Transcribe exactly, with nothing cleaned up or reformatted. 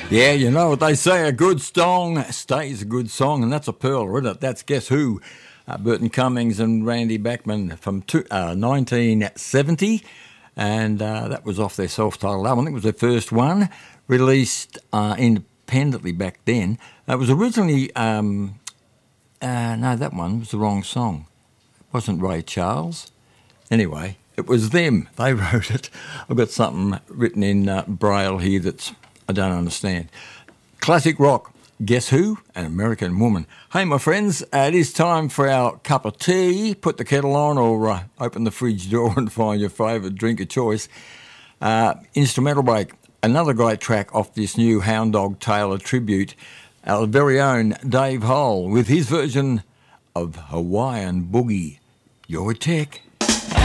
Yeah, you know what they say, a good song stays a good song, and that's a pearl, isn't it? That's Guess Who? Uh, Burton Cummings and Randy Bachman from two, uh, nineteen seventy, and uh, that was off their self-titled album. I think it was their first one, released uh, independently back then. It was originally, um, uh, no, that one was the wrong song. It wasn't Ray Charles. Anyway, it was them. They wrote it. I've got something written in uh, Braille here that's I don't understand. Classic rock. Guess Who? An American Woman. Hey, my friends, uh, it is time for our cup of tea. Put the kettle on or uh, open the fridge door and find your favourite drink of choice. Uh, instrumental break. Another great track off this new Hound Dog Taylor tribute. Our very own Dave Hole with his version of Hawaiian Boogie. Your tech.